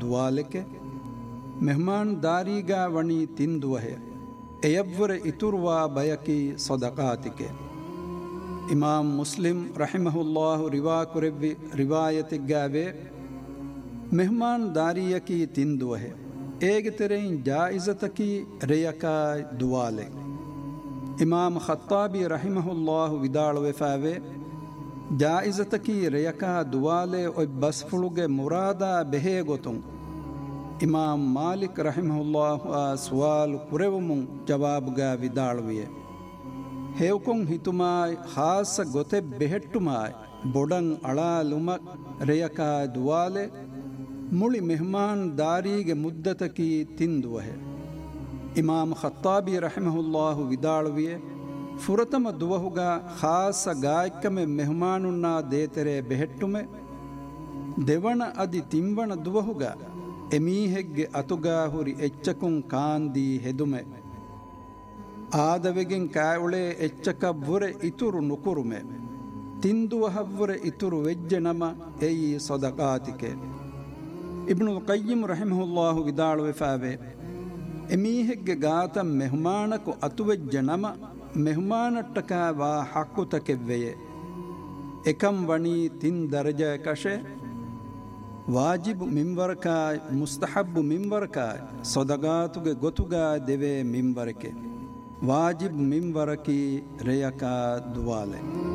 ದುವಾಲೆಕೆ ಮೆಹಮಾನ್ ದಾರಿಗಾ ವಣಿ ತಿಂದುವಹೆ ಎಯವ್ವರ ಇತುರ್ವಾ ಬಯಕಿ ಸದಕಾತಿಕೆ. ಇಮಾಮ್ Muslim ರಹಿಮಹುಲ್ಲಾಹು Riva ಕುರೆವ್ವಿ ರಿವಾಯತಿಗ್ಗಾವೆ ಮೆಹಮಾನ್ ದಾರಿಯಕಿ ತಿಂದುವಹೆ ಏಗೆ ತೆರೆಯಿನ್ ಜಾಯಿಜತಕಿ ರೆಯಕಾಯ್ ದುವಾಲೆ. ಇಮಾಮ್ ಖತ್ತಾಬಿ ರಹಿಮಹುಲ್ಲಾಹು ವಿದಾಳವೆಫಾವೆ ಜಾಯಿಜತಕಿ ರೆಯಕಾ ದುವಾಲೆ ಒಯ್ ಬಸ್ಫುಳುಗೆ ಮುರಾದಾ ಬೆಹೇ ಗೊತುಂ ಇಮಾಮ್ ಮಾಲಿಕ್ ರಹಿಮಹುಲ್ಲಾಹು ಆ ಸುವಾಲು ಕುರೆವುಮುಂ ಜವಾಬುಗಾ ವಿದಾಳುವಿಯೆ. ಹೇವ್ಕೊಂ ಹಿತುಮಾಯ್ ಹಾಸ ಗೊತೆ ಬೆಹೆಟ್ಟುಮಾಯ್ ಬೊಡಂ ಅಳಾಲುಮ ರೆಯಕಾ ದುವಾಲೆ ಮುಳಿ ಮೆಹಮಾನ್ ದಾರಿಗೆ ಮುದ್ದತಕಿ ತಿಂದುವಹೆ. ಇಮಾಮ್ ಖತ್ತಾಬಿ ರಹಿಮಹುಲ್ಲಾಹು ವಿದಾಳುವಿಯೆ ಫುರತಮ ದುವಹುಗ ಖಾಸ ಗಾಯಕಮೆ ಮೆಹಮಾನುನ್ನಾ ದೇತೆರೆ ಬೆಹೆಟ್ಟುಮೆ ದೆವಣ ಅದಿ ತಿಂವಣ ದುವಹುಗ ಎಮೀಹೆಗ್ಗೆ ಅತುಗಾ ಹುರಿ ಎಚ್ಚಕುಂ ಕಾಂದಿ ಹೆದುಮೆ ಆದವೆಗೆನ್ ಕಾಯುಳೆ ಎಚ್ಚಕವ್ವುರೆ ಇತುರು ನುಕುರುಮೆ ತಿಂದುವಹವ್ವುರೆ ಇತುರು ವೆಜ್ಜೆ ನಮ ಎಯಿ ಸದಕಾತಿಕೆ. ಇಬ್ನುಲ್ ಕಯ್ಯಿಮ್ ರಹಿಮಹುಲ್ಲಾಹು ವಿದಾಳುವೆಫಾವೆ ಎಮೀಹೆಗ್ಗೆ ಗಾತ ಮೆಹಮಾನಕು ಅತುವೆಜ್ಜೆ ನಮ ಮೆಹಮಾನಟ್ಟಕ ವಾ ಹಕ್ಕುತಕೆವ್ವೆಯೆ ಎಕಂ ವಣಿ ತಿನ್ ದರ್ಜೆ ಕಶೆ ವಾಜಿಬು ಮಿಂವರಕಾಯ್ ಮುಸ್ತಹಬ್ಬು ಮಿಂವರಕಾಯ್ ಸೊದಗಾತುಗೆ ಗೊತುಗಾ ದೆವೆ ಮಿಂವರಕೆ ವಾಜಿಬ್ ಮಿಂವರಕಿ ರೆಯಕಾ ದುವಾಲೆ.